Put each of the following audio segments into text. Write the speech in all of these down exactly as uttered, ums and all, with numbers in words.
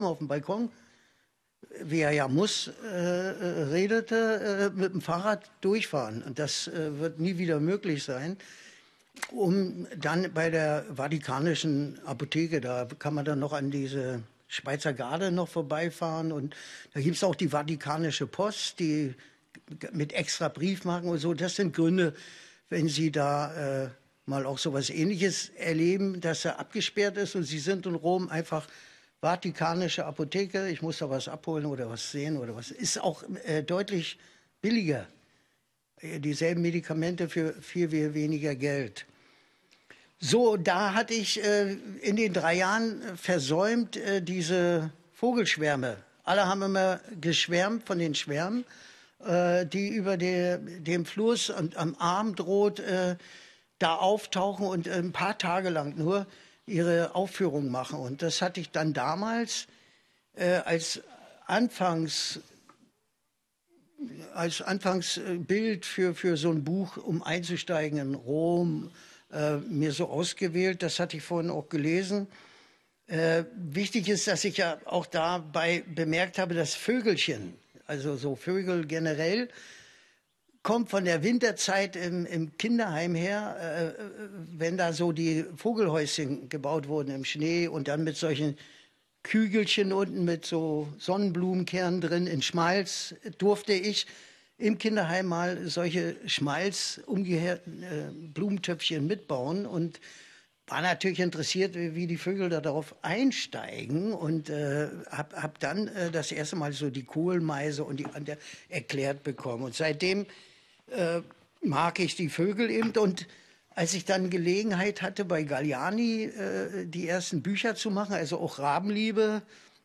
auf dem Balkon, wie er ja muss, äh, redete, äh, mit dem Fahrrad durchfahren. Und das äh, wird nie wieder möglich sein. Um dann bei der Vatikanischen Apotheke, da kann man dann noch an diese Schweizer Garde noch vorbeifahren. Und da gibt es auch die Vatikanische Post, die mit extra Briefmarken und so. Das sind Gründe, wenn Sie da äh, mal auch so was Ähnliches erleben, dass er abgesperrt ist und Sie sind in Rom, einfach Vatikanische Apotheke, ich muss da was abholen oder was sehen oder was. Ist auch äh, deutlich billiger. Dieselben Medikamente für viel, viel weniger Geld. So, da hatte ich äh, in den drei Jahren versäumt, äh, diese Vogelschwärme. Alle haben immer geschwärmt von den Schwärmen, äh, die über der, dem Fluss und am Arm droht, äh, da auftauchen und äh, ein paar Tage lang nur ihre Aufführung machen. Und das hatte ich dann damals äh, als Anfangs als Anfangsbild für, für so ein Buch, um einzusteigen in Rom, äh, mir so ausgewählt. Das hatte ich vorhin auch gelesen. Äh, wichtig ist, dass ich ja auch dabei bemerkt habe, dass Vögelchen, also so Vögel generell, kommt von der Winterzeit im, im Kinderheim her, äh, wenn da so die Vogelhäuschen gebaut wurden im Schnee und dann mit solchen Kügelchen unten mit so Sonnenblumenkernen drin in Schmalz, durfte ich im Kinderheim mal solche Schmalz umgekehrten äh, Blumentöpfchen mitbauen und war natürlich interessiert, wie die Vögel da darauf einsteigen und äh, habe hab dann äh, das erste Mal so die Kohlmeise und die andere erklärt bekommen. Und seitdem äh, mag ich die Vögel eben. Und als ich dann Gelegenheit hatte, bei Galliani äh, die ersten Bücher zu machen, also auch Rabenliebe,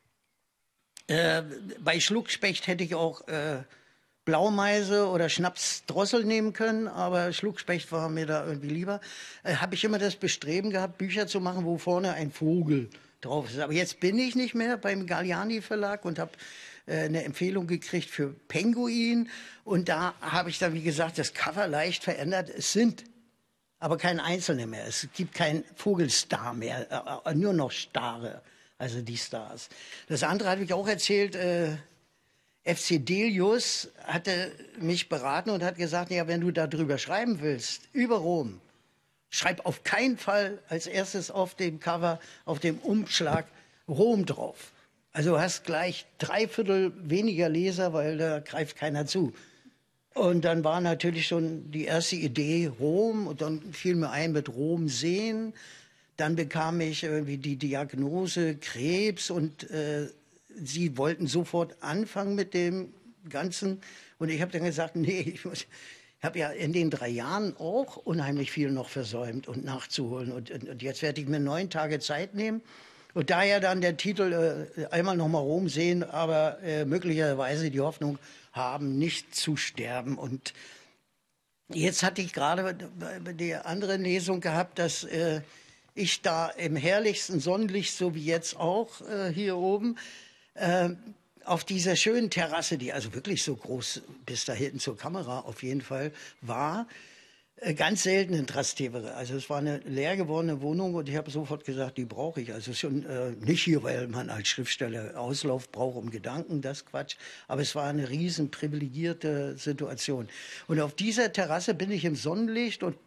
äh, bei Schluckspecht hätte ich auch äh, Blaumeise oder Schnapsdrossel nehmen können, aber Schluckspecht war mir da irgendwie lieber. Äh, habe ich immer das Bestreben gehabt, Bücher zu machen, wo vorne ein Vogel drauf ist. Aber jetzt bin ich nicht mehr beim Galliani Verlag und habe äh, eine Empfehlung gekriegt für Penguin. Und da habe ich dann, wie gesagt, das Cover leicht verändert. Es sind aber kein Einzelne mehr. Es gibt keinen Vogelstar mehr, äh, nur noch Stare, also die Stars. Das andere hatte ich auch erzählt, äh, F C Delius hatte mich beraten und hat gesagt, ja, wenn du darüber schreiben willst, über Rom, schreib auf keinen Fall als erstes auf dem Cover, auf dem Umschlag Rom drauf. Also du hast gleich drei Viertel weniger Leser, weil da greift keiner zu. Und dann war natürlich schon die erste Idee Rom und dann fiel mir ein mit Rom sehen. Dann bekam ich irgendwie die Diagnose Krebs und äh, sie wollten sofort anfangen mit dem Ganzen. Und ich habe dann gesagt, nee, ich, ich habe ja in den drei Jahren auch unheimlich viel noch versäumt und nachzuholen. Und, und, und jetzt werde ich mir neun Tage Zeit nehmen. Und daher dann der Titel äh, einmal nochmal Rom sehen, aber äh, möglicherweise die Hoffnung haben, nicht zu sterben. Und jetzt hatte ich gerade die andere Lesung gehabt, dass äh, ich da im herrlichsten Sonnenlicht, so wie jetzt auch äh, hier oben, äh, auf dieser schönen Terrasse, die also wirklich so groß bis da hinten zur Kamera auf jeden Fall war, äh, ganz selten in Trastevere. Also es war eine leer gewordene Wohnung und ich habe sofort gesagt, die brauche ich. Also schon äh, nicht hier, weil man als Schriftsteller Auslauf braucht um Gedanken, das Quatsch. Aber es war eine riesen privilegierte Situation. Und auf dieser Terrasse bin ich im Sonnenlicht und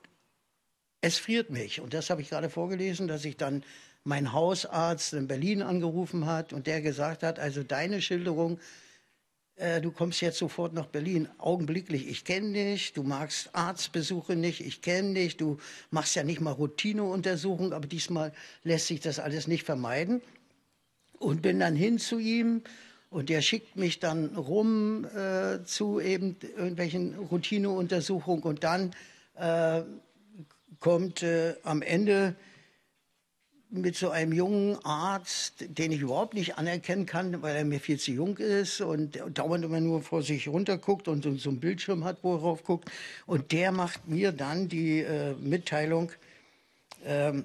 es friert mich. Und das habe ich gerade vorgelesen, dass ich dann mein Hausarzt in Berlin angerufen hat und der gesagt hat, also deine Schilderung, äh, du kommst jetzt sofort nach Berlin, augenblicklich, ich kenne dich, du magst Arztbesuche nicht, ich kenne dich, du machst ja nicht mal Routineuntersuchung, aber diesmal lässt sich das alles nicht vermeiden. Und bin dann hin zu ihm und der schickt mich dann rum äh, zu eben irgendwelchen Routineuntersuchungen und dann äh, kommt äh, am Ende mit so einem jungen Arzt, den ich überhaupt nicht anerkennen kann, weil er mir viel zu jung ist und dauernd immer nur vor sich runterguckt und so, so einen Bildschirm hat, wo er drauf guckt. Und der macht mir dann die äh, Mitteilung, ähm,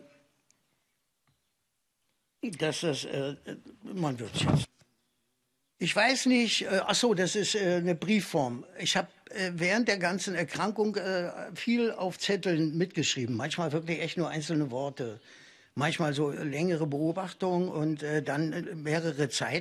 dass das, äh, man wird jetzt. Ich weiß nicht, äh, ach so, das ist äh, eine Briefform. Ich habe äh, während der ganzen Erkrankung äh, viel auf Zetteln mitgeschrieben, manchmal wirklich echt nur einzelne Worte. Manchmal so längere Beobachtungen und äh, dann mehrere Zeiten.